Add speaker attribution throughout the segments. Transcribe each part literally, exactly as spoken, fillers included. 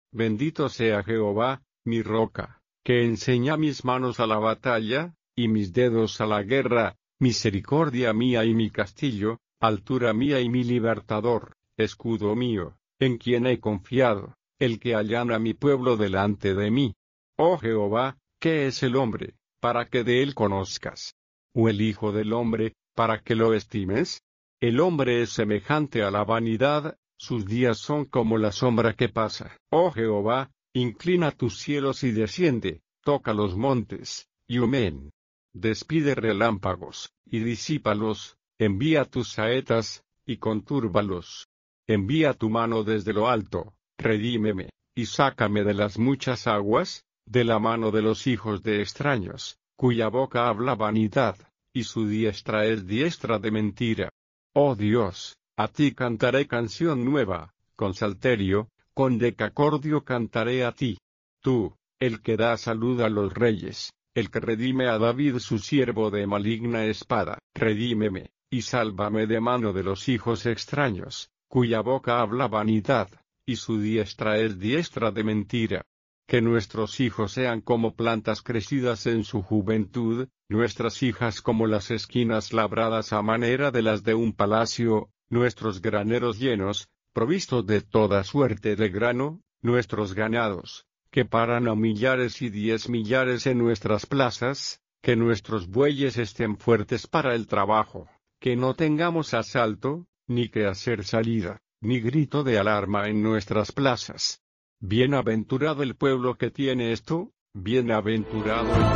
Speaker 1: Bendito sea Jehová, mi roca, que enseña mis manos a la batalla, y mis dedos a la guerra, misericordia mía y mi castillo, altura mía y mi libertador, escudo mío, en quien he confiado, el que allana mi pueblo delante de mí. Oh Jehová, ¿qué es el hombre, para que de él conozcas? ¿O el hijo del hombre, para que lo estimes? El hombre es semejante a la vanidad, sus días son como la sombra que pasa. Oh Jehová, inclina tus cielos y desciende, toca los montes, y humen. Despide relámpagos, y disípalos, envía tus saetas, y contúrbalos. Envía tu mano desde lo alto, redímeme, y sácame de las muchas aguas, de la mano de los hijos de extraños, cuya boca habla vanidad, y su diestra es diestra de mentira. Oh Dios, a ti cantaré canción nueva, con salterio, con decacordio cantaré a ti. Tú, el que da salud a los reyes, el que redime a David su siervo de maligna espada, redímeme, y sálvame de mano de los hijos extraños, cuya boca habla vanidad, y su diestra es diestra de mentira. Que nuestros hijos sean como plantas crecidas en su juventud, nuestras hijas como las esquinas labradas a manera de las de un palacio, nuestros graneros llenos, provistos de toda suerte de grano, nuestros ganados, que paran a millares y diez millares en nuestras plazas, que nuestros bueyes estén fuertes para el trabajo, que no tengamos asalto, ni que hacer salida, ni grito de alarma en nuestras plazas. Bienaventurado el pueblo que tiene esto, bienaventurado el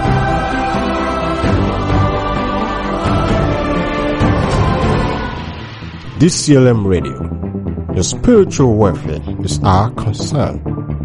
Speaker 1: pueblo.
Speaker 2: This C L M Radio, your spiritual welfare is our concern.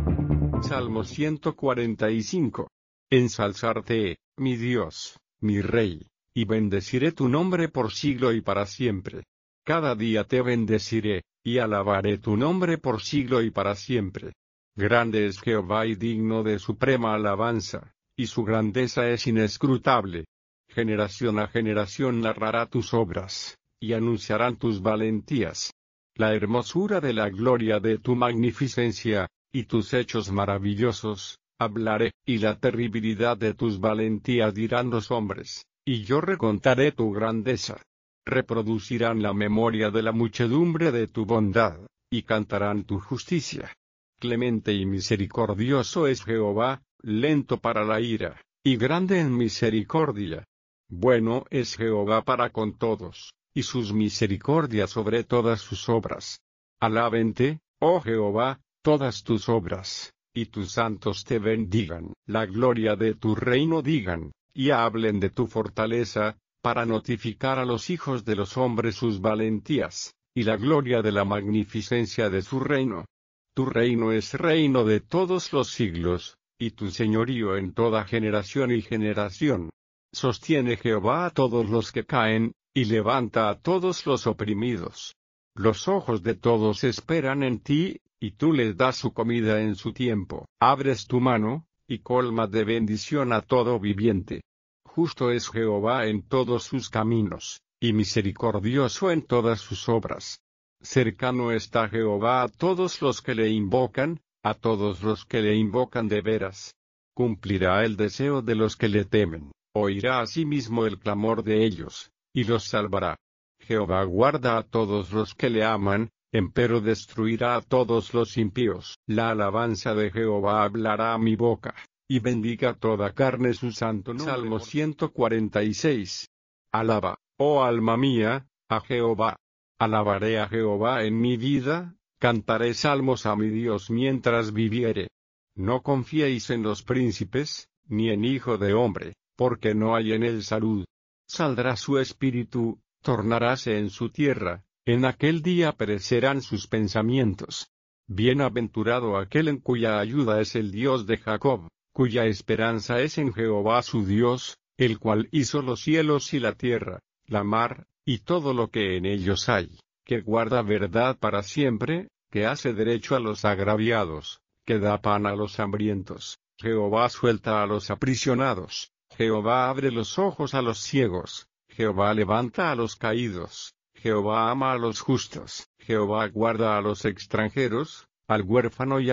Speaker 1: Salmo ciento cuarenta y cinco. Ensalzarte, mi Dios, mi Rey, y bendeciré tu nombre por siglo y para siempre. Cada día te bendeciré, y alabaré tu nombre por siglo y para siempre. Grande es Jehová y digno de suprema alabanza, y su grandeza es inescrutable. Generación a generación narrará tus obras, y anunciarán tus valentías. La hermosura de la gloria de tu magnificencia, y tus hechos maravillosos, hablaré, y la terribilidad de tus valentías dirán los hombres, y yo recontaré tu grandeza. Reproducirán la memoria de la muchedumbre de tu bondad, y cantarán tu justicia. Clemente y misericordioso es Jehová, lento para la ira, y grande en misericordia. Bueno es Jehová para con todos, y sus misericordias sobre todas sus obras. Alábente, oh Jehová, todas tus obras, y tus santos te bendigan. La gloria de tu reino digan, y hablen de tu fortaleza, para notificar a los hijos de los hombres sus valentías, y la gloria de la magnificencia de su reino. Tu reino es reino de todos los siglos, y tu señorío en toda generación y generación. Sostiene Jehová a todos los que caen, y levanta a todos los oprimidos. Los ojos de todos esperan en ti, y tú les das su comida en su tiempo. Abres tu mano, y colmas de bendición a todo viviente. Justo es Jehová en todos sus caminos, y misericordioso en todas sus obras. Cercano está Jehová a todos los que le invocan, a todos los que le invocan de veras. Cumplirá el deseo de los que le temen, oirá asimismo el clamor de ellos, y los salvará. Jehová guarda a todos los que le aman, empero destruirá a todos los impíos. La alabanza de Jehová hablará a mi boca, y bendiga toda carne su santo nombre. Salmo ciento cuarenta y seis. Alaba, oh alma mía, a Jehová. Alabaré a Jehová en mi vida, cantaré salmos a mi Dios mientras viviere. No confiéis en los príncipes, ni en hijo de hombre, porque no hay en él salud. Saldrá su espíritu, tornaráse en su tierra, en aquel día perecerán sus pensamientos. Bienaventurado aquel en cuya ayuda es el Dios de Jacob, cuya esperanza es en Jehová su Dios, el cual hizo los cielos y la tierra, la mar, y todo lo que en ellos hay, que guarda verdad para siempre, que hace derecho a los agraviados, que da pan a los hambrientos. Jehová suelta a los aprisionados, Jehová abre los ojos a los ciegos, Jehová levanta a los caídos, Jehová ama a los justos, Jehová guarda a los extranjeros, al huérfano y